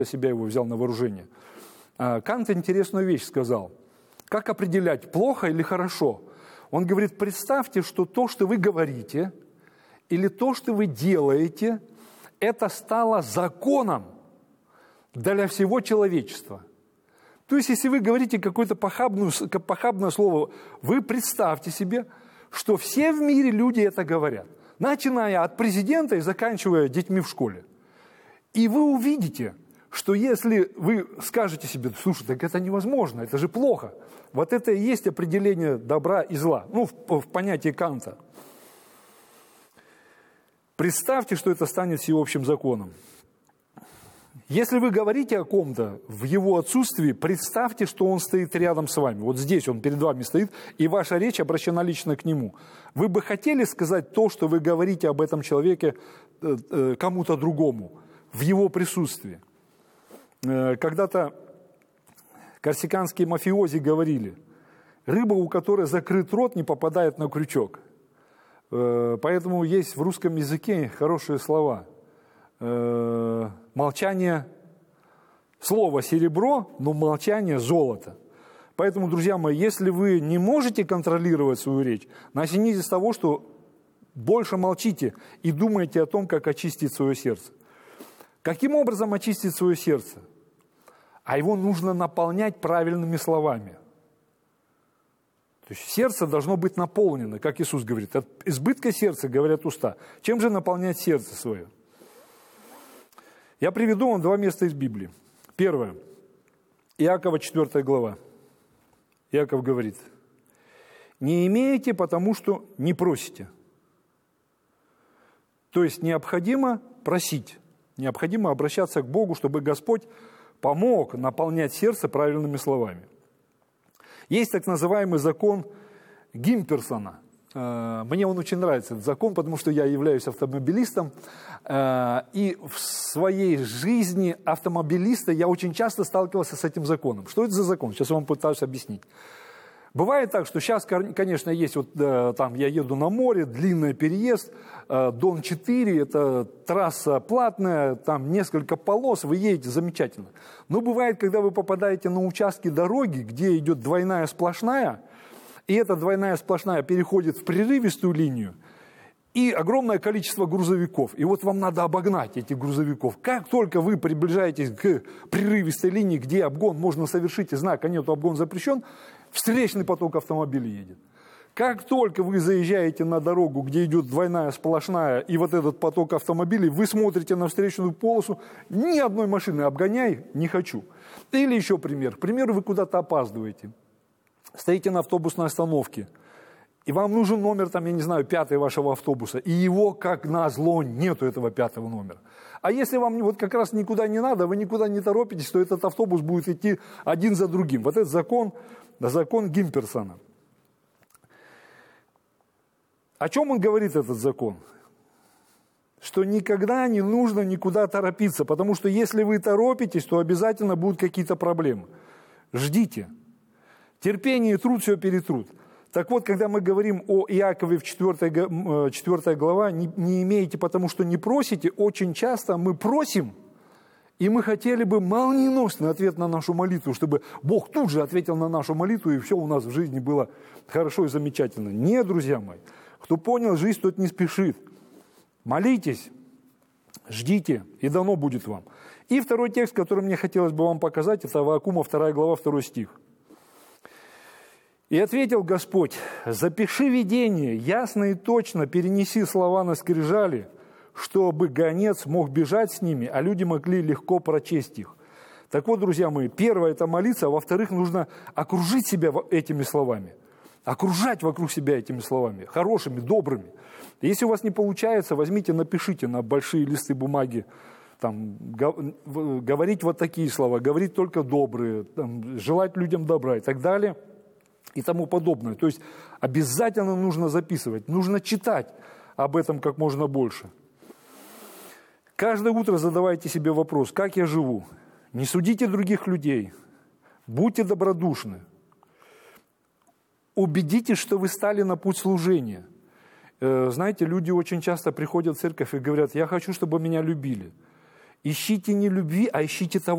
себя его взял на вооружение. Кант интересную вещь сказал. Как определять, плохо или хорошо? Он говорит, представьте, что то, что вы говорите, или то, что вы делаете, это стало законом для всего человечества. То есть, если вы говорите какое-то похабное слово, вы представьте себе, что все в мире люди это говорят, начиная от президента и заканчивая детьми в школе. И вы увидите, что если вы скажете себе, слушай, так это невозможно, это же плохо. Вот это и есть определение добра и зла, в понятии Канта. Представьте, что это станет всеобщим законом. Если вы говорите о ком-то в его отсутствии, представьте, что он стоит рядом с вами. Вот здесь он перед вами стоит, и ваша речь обращена лично к нему. Вы бы хотели сказать то, что вы говорите об этом человеке кому-то другому в его присутствии? Когда-то корсиканские мафиози говорили, рыба, у которой закрыт рот, не попадает на крючок. Поэтому есть в русском языке хорошие слова. Молчание – слово серебро, но молчание – золото. Поэтому, друзья мои, если вы не можете контролировать свою речь, начните с того, что больше молчите и думайте о том, как очистить свое сердце. Каким образом очистить свое сердце? А его нужно наполнять правильными словами. То есть сердце должно быть наполнено, как Иисус говорит. От избытка сердца говорят уста. Чем же наполнять сердце свое? Я приведу вам два места из Библии. Первое. Иакова, 4 глава. Иаков говорит, не имеете, потому что не просите. То есть необходимо просить, необходимо обращаться к Богу, чтобы Господь помог наполнять сердце правильными словами. Есть так называемый закон Гимперсона. Мне он очень нравится, этот закон, потому что я являюсь автомобилистом, и в своей жизни автомобилиста я очень часто сталкивался с этим законом. Что это за закон? Сейчас я вам пытаюсь объяснить. Бывает так, что сейчас, конечно, есть, вот там я еду на море, длинный переезд, Дон-4, это трасса платная, там несколько полос, вы едете замечательно. Но бывает, когда вы попадаете на участки дороги, где идет двойная сплошная, и эта двойная сплошная переходит в прерывистую линию, и огромное количество грузовиков. И вот вам надо обогнать этих грузовиков. Как только вы приближаетесь к прерывистой линии, где обгон можно совершить, и знака нет, обгон запрещен, встречный поток автомобилей едет. Как только вы заезжаете на дорогу, где идет двойная сплошная, и вот этот поток автомобилей, вы смотрите на встречную полосу, ни одной машины обгоняй, не хочу. Или еще пример. К примеру, вы куда-то опаздываете. Стоите на автобусной остановке, и вам нужен номер, там, я не знаю, 5 вашего автобуса, и его, как назло, нету этого 5-го номера. А если вам вот как раз никуда не надо, вы никуда не торопитесь, то этот автобус будет идти один за другим. Вот этот закон Гимперсона. О чем он говорит, этот закон? Что никогда не нужно никуда торопиться, потому что если вы торопитесь, то обязательно будут какие-то проблемы. Ждите. Терпение и труд все перетрут. Так вот, когда мы говорим о Иакове в 4 глава, не имеете, потому что не просите, очень часто мы просим, и мы хотели бы молниеносный ответ на нашу молитву, чтобы Бог тут же ответил на нашу молитву, и все у нас в жизни было хорошо и замечательно. Нет, друзья мои, кто понял жизнь, тот не спешит. Молитесь, ждите, и дано будет вам. И второй текст, который мне хотелось бы вам показать, это Аввакума 2 глава, 2 стих. «И ответил Господь, запиши видение, ясно и точно перенеси слова на скрижали, чтобы гонец мог бежать с ними, а люди могли легко прочесть их». Так вот, друзья мои, первое – это молиться, а во-вторых, нужно окружить себя этими словами. Окружать вокруг себя этими словами, хорошими, добрыми. Если у вас не получается, возьмите, напишите на большие листы бумаги, там, говорить вот такие слова, говорить только добрые, там, желать людям добра и так далее. И тому подобное. То есть обязательно нужно записывать, нужно читать об этом как можно больше. Каждое утро задавайте себе вопрос, как я живу? Не судите других людей, будьте добродушны. Убедитесь, что вы стали на путь служения. Знаете, люди очень часто приходят в церковь и говорят, я хочу, чтобы меня любили. Ищите не любви, а ищите того,